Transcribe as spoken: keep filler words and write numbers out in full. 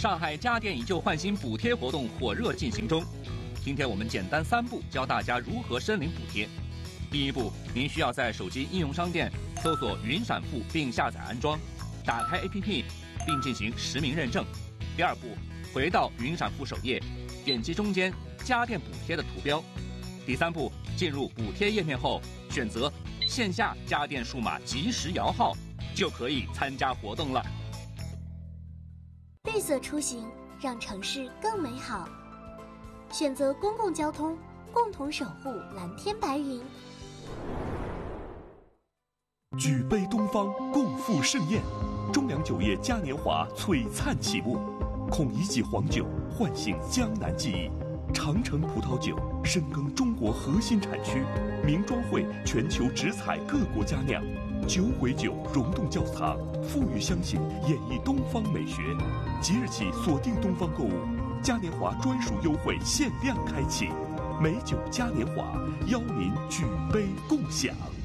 上海家电以旧换新补贴活动火热进行中。今天我们简单三步教大家如何申领补贴。第一步，您需要在手机应用商店搜索云闪付并下载安装，打开 A P P 并进行实名认证。第二步，回到云闪付首页，点击中间家电补贴的图标。第三步，进入补贴页面后，选择线下家电数码即时摇号，就可以参加活动了。 绿色出行，让城市更美好。选择公共交通，共同守护蓝天白云。 举杯东方，共赴盛宴。中粮酒业嘉年华璀璨启幕，孔乙己黄酒唤醒江南记忆，长城葡萄酒深耕中国核心产区，名庄会全球直采各国佳酿，酒毁酒溶洞窖藏，馥郁香型演绎东方美学。即日起锁定东方购物，嘉年华专属优惠限量开启，美酒嘉年华邀您举杯共享。